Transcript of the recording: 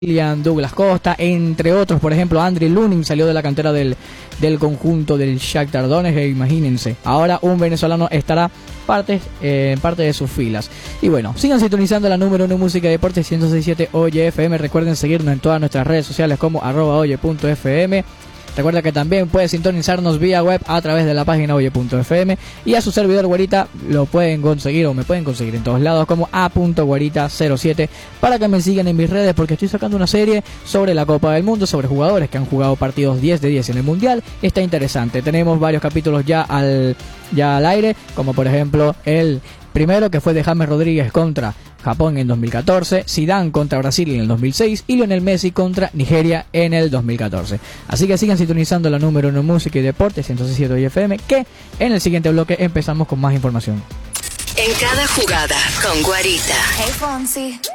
Douglas Costa, entre otros. Por ejemplo, Andriy Lunin salió de la cantera del conjunto del Shakhtar Donetsk, imagínense. Ahora un venezolano estará parte de sus filas. Y bueno, sigan sintonizando la número 1 Música y Deportes 106.7 Oye FM. Recuerden seguirnos en todas nuestras redes sociales como @oye.fm. Recuerda que también puedes sintonizarnos vía web a través de la página oye.fm, y a su servidor Guarita lo pueden conseguir, o me pueden conseguir en todos lados como a.guarita07, para que me sigan en mis redes, porque estoy sacando una serie sobre la Copa del Mundo, sobre jugadores que han jugado partidos 10 de 10 en el Mundial. Está interesante, tenemos varios capítulos ya al aire, como por ejemplo el primero, que fue de James Rodríguez contra Japón en 2014, Zidane contra Brasil en el 2006 y Lionel Messi contra Nigeria en el 2014. Así que sigan sintonizando la número 1 Música y Deportes 106.7 FM, que en el siguiente bloque empezamos con más información. En cada jugada con Guarita. Hey Fonsi.